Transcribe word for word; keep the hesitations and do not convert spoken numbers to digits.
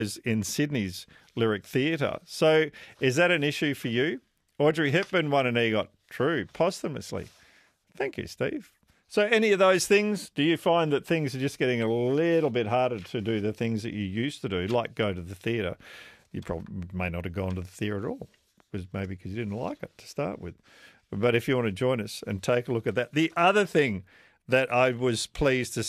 is in Sydney's Lyric Theatre. So is that an issue for you? Audrey Hepburn won an EGOT, true, posthumously. Thank you, Steve. So any of those things, do you find that things are just getting a little bit harder to do the things that you used to do, like go to the theatre? You probably may not have gone to the theatre at all, because maybe because you didn't like it to start with. But if you want to join us and take a look at that. The other thing that I was pleased to